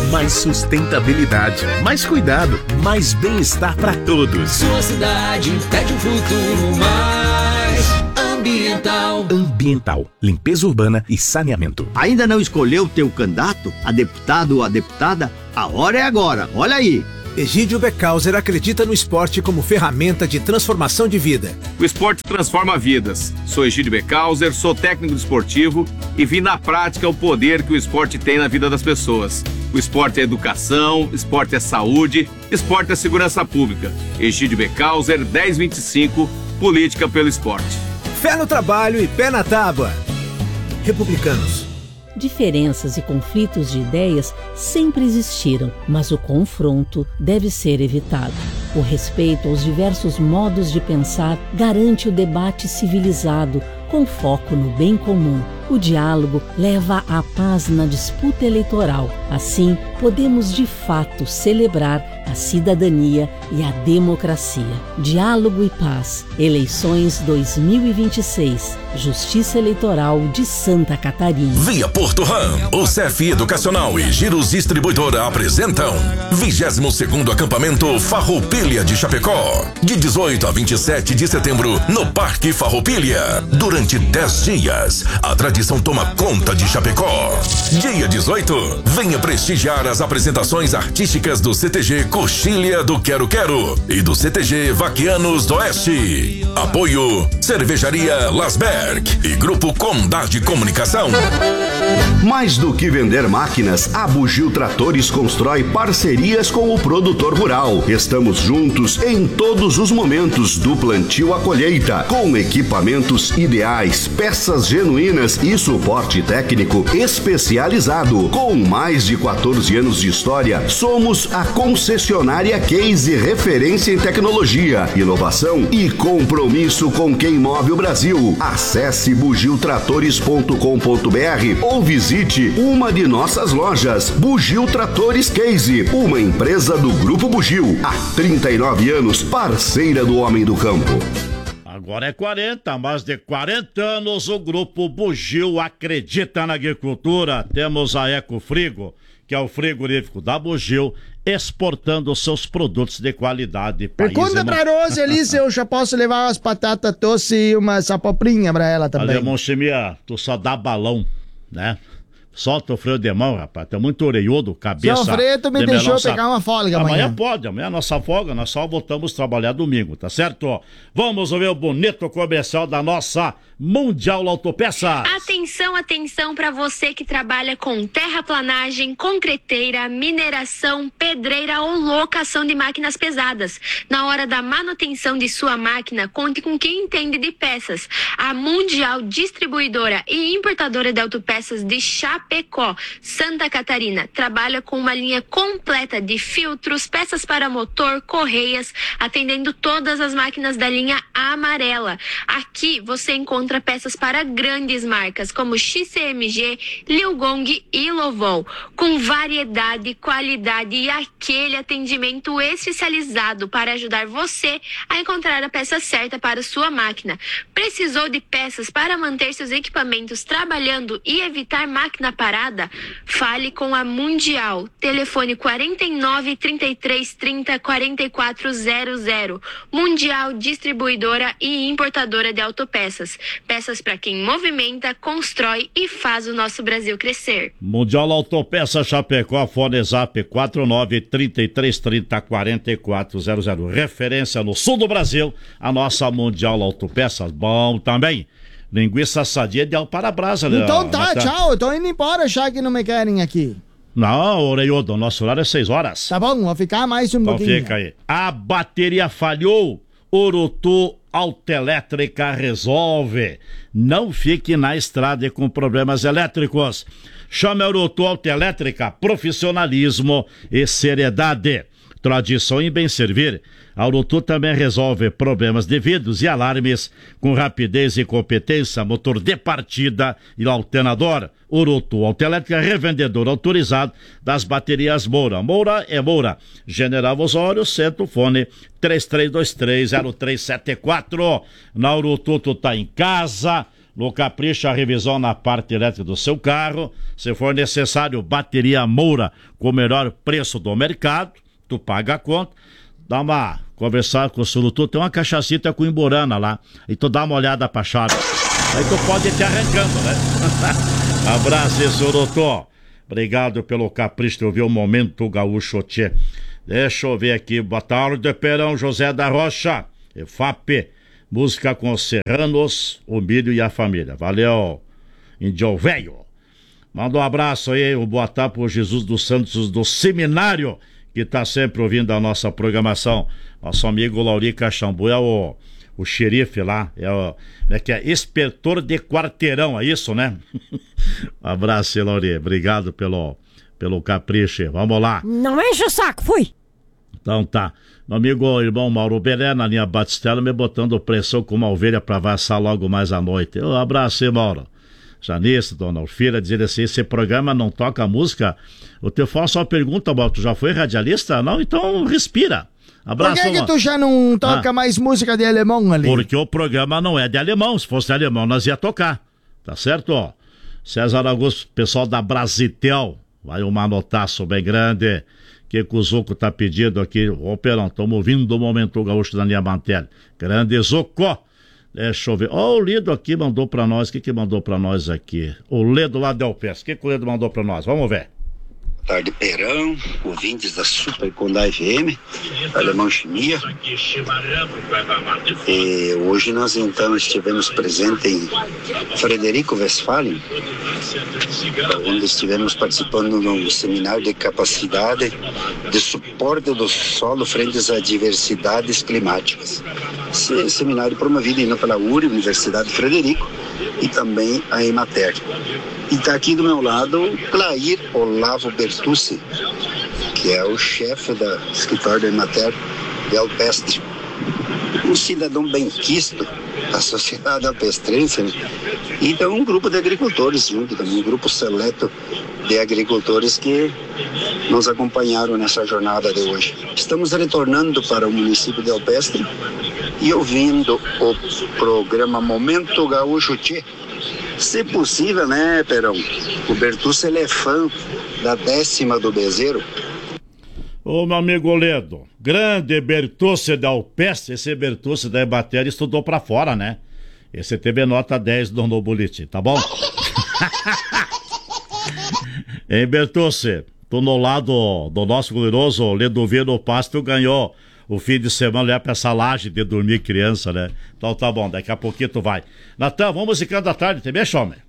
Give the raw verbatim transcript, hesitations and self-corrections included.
Mais sustentabilidade, mais cuidado, mais bem-estar para todos. Sua cidade pede um futuro mais ambiental. Ambiental, limpeza urbana e saneamento. Ainda não escolheu o teu candidato, a deputado ou a deputada? A hora é agora, olha aí. Egídio Becauser acredita no esporte como ferramenta de transformação de vida. O esporte transforma vidas. Sou Egídio Becauser, sou técnico desportivo e vi na prática o poder que o esporte tem na vida das pessoas. O esporte é educação, esporte é saúde, esporte é segurança pública. Egídio Becauser, dez vinte e cinco, Política pelo Esporte. Fé no trabalho e pé na tábua. Republicanos. Diferenças e conflitos de ideias sempre existiram, mas o confronto deve ser evitado. O respeito aos diversos modos de pensar garante o debate civilizado, com foco no bem comum. O diálogo leva à paz na disputa eleitoral. Assim, podemos de fato celebrar a cidadania e a democracia. Diálogo e paz. Eleições dois mil e vinte e seis. Justiça Eleitoral de Santa Catarina. Via Porto Ram, o C F Educacional e Giros Distribuidora apresentam vigésimo segundo Acampamento Farroupilha de Chapecó, de dezoito a vinte e sete de setembro, no Parque Farroupilha. Durante dez dias, a tradição toma conta de Chapecó. Dia dezoito, venha prestigiar as apresentações artísticas do C T G Coxilha do Quero Quero e do C T G Vaquianos do Oeste. Apoio Cervejaria Lasberg e Grupo Condade Comunicação. Mais do que vender máquinas, a Bugio Tratores constrói parcerias com o produtor rural. Estamos juntos em todos os momentos, do plantio à colheita, com equipamentos ideais, peças genuínas e suporte técnico especializado. Com mais de quatorze anos de história, somos a concessionária Case, referência em tecnologia, inovação e compromisso com quem move o Brasil. Acesse bugio tratores ponto com ponto br ou visite uma de nossas lojas. Bugio Tratores Case, uma empresa do Grupo Bugio, há trinta e nove anos, parceira do homem do campo. Agora é quarenta, há mais de quarenta anos o Grupo Bugio acredita na agricultura. Temos a Ecofrigo, que é o frigorífico da Bugio, exportando seus produtos de qualidade. Pergunta pra Rose ali se eu já posso levar umas batatas doces e umas abobrinha pra ela também. Olha, Monchimia, tu só dá balão, né? Solta o freio de mão, rapaz. Tá muito orelhudo, cabeça. Seu Fredo me de deixou melão, pegar uma folga amanhã. Amanhã pode, amanhã é nossa folga, nós só voltamos a trabalhar domingo, tá certo? Vamos ver o bonito comercial da nossa Mundial Autopeças. Atenção, atenção para você que trabalha com terraplanagem, concreteira, mineração, pedreira ou locação de máquinas pesadas. Na hora da manutenção de sua máquina, conte com quem entende de peças. A Mundial Distribuidora e Importadora de Autopeças de Chapecó, Santa Catarina, trabalha com uma linha completa de filtros, peças para motor, correias, atendendo todas as máquinas da linha amarela. Aqui você encontra peças para grandes marcas como X C M G, Liugong e Lovol, com variedade, qualidade e aquele atendimento especializado para ajudar você a encontrar a peça certa para sua máquina. Precisou de peças para manter seus equipamentos trabalhando e evitar máquina parada? Fale com a Mundial. Telefone quarenta e nove, trinta e três, trinta, quarenta e quatro zero zero. Mundial Distribuidora e Importadora de Autopeças. Peças para quem movimenta, constrói e faz o nosso Brasil crescer. Mundial Autopeça Chapecó, fone zap quatro nove, trinta e três, trinta, quarenta e quatro zero zero. Referência no sul do Brasil, a nossa Mundial Autopeças. Bom também. Linguiça sadia ideal para a brasa. Então tá, tá, tchau. Eu tô indo embora já que não me querem aqui. Não, Oreiodo, nosso horário é seis horas. Tá bom, vou ficar mais um então pouquinho. Fica aí. A bateria falhou. Orotu Autoelétrica resolve. Não fique na estrada com problemas elétricos. Chame a Orotu Autoelétrica, profissionalismo e seriedade. Tradição em bem servir. A Orotu também resolve problemas de vidros e alarmes com rapidez e competência, motor de partida e alternador. Orotu Autoelétrica, revendedor autorizado das baterias Moura. Moura é Moura. General Osório, centro, fone três três dois três, zero três sete quatro. Na Orotu tu tá em casa, No Capricha, a revisão na parte elétrica do seu carro. Se for necessário, bateria Moura com o melhor preço do mercado. Tu paga a conta. Dá uma conversar com o Surutu. Tem uma cachacita com Imburana lá. E tu dá uma olhada pra chave. Aí tu pode ir te arrancando, né? Abraço, Surutu. Obrigado pelo capricho de ouvir o Momento Gaúcho Tchê. Deixa eu ver aqui. Boa tarde, Perão José da Rocha. E F A P. Música com os Serranos, o Milho e a família. Valeu, Índio Velho. Manda um abraço aí, um boa tarde pro Jesus dos Santos do Seminário, que tá sempre ouvindo a nossa programação. Nosso amigo Lauri Caxambu é o, o xerife lá, é o é que é inspetor de quarteirão, é isso, né? Um abraço, Lauri. Obrigado pelo, pelo capricho. Vamos lá. Não enche o saco, fui. Então tá. Meu amigo irmão Mauro Belé, na linha Batistela, me botando pressão com uma ovelha pra vassar logo mais à noite. Um abraço, hein, Mauro. Janice, dona Alfira, dizendo assim, esse programa não toca música. Eu te faço uma pergunta, Mauro, tu já foi radialista? Não? Então respira. Abraço, Por que, que tu já não toca ah, mais música de alemão ali? Porque o programa não é de alemão. Se fosse de alemão, nós ia tocar. Tá certo, ó? César Augusto, pessoal da Brasitel, vai um manotaço bem grande. Que que o Zuco tá pedindo aqui? Ô, Perão, estamos ouvindo o Momento Gaúcho da linha Mantelli. Grande Zuco. Deixa eu ver. Ó, o Ledo aqui mandou pra nós. O que que mandou pra nós aqui? O Ledo lá de Alpes. O que que o Ledo mandou pra nós? Vamos ver. Boa tarde, Perão, ouvintes da Super Condá F M, Alemão Chimia. E hoje nós então estivemos presentes em Frederico Westphalen, onde estivemos participando de um seminário de capacidade de suporte do solo frente às adversidades climáticas. Esse seminário promovido ainda pela U R I, Universidade de Frederico, e também a Emater. E está aqui do meu lado Clair Olavo Bertucci, que é o chefe do escritório da Emater de Alpestre. Um cidadão benquisto da sociedade alpestrense, né? E então um grupo de agricultores junto também, um grupo seleto de agricultores que nos acompanharam nessa jornada de hoje. Estamos retornando para o município de Alpestre e ouvindo o programa Momento Gaúcho Tchê. Se possível, né, Perão? O Bertucci, ele é fã da décima do Bezeiro. Ô, meu amigo Ledo, grande Bertucci da Alpestre, esse Bertucci da Emater estudou pra fora, né? Esse teve nota dez do Nobolite, tá bom? Hein, Bertucci, tu no lado do nosso glorioso Ledovino Pasto ganhou o fim de semana é pra essa laje de dormir criança, né? Então tá bom, daqui a pouquinho tu vai. Natan, vamos musicando à tarde, tem bem, homem?